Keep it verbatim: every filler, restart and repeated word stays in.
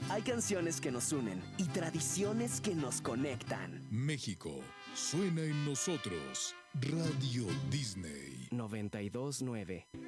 Hay canciones que nos unen y tradiciones que nos conectan. México suena en nosotros. Radio Disney noventa y dos nueve